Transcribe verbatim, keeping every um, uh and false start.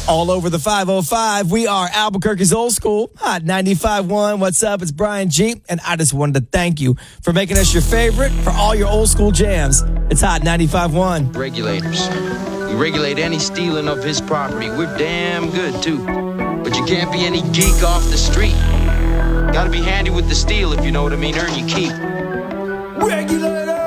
All over the five oh five, we are Albuquerque's Old School, Hot ninety-five point one. What's up? It's Brian G, and I just wanted to thank you for making us your favorite for all your old school jams. It's Hot ninety-five point one. Regulators. We regulate any stealing of his property. We're damn good, too. But you can't be any geek off the street. Gotta be handy with the steel, if you know what I mean. Earn your keep. Regulators!